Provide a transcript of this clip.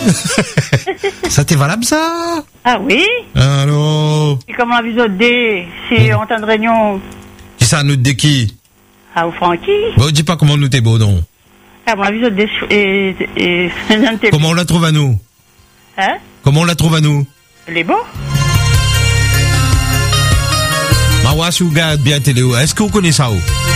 Ça t'est valable, ça? Ah oui? Alors? Et comment la visite D, si on t'a une réunion? Qui ça nous de qui? Ah, au Francky? Bon, dis pas comment nous t'es beau, non? Ah, bon, la visite D, et, comment on la trouve à nous? Hein? Comment on la trouve à nous? Elle est beau? Mawa, si vous regardez bien télé, est-ce que vous connaissez ça, ou?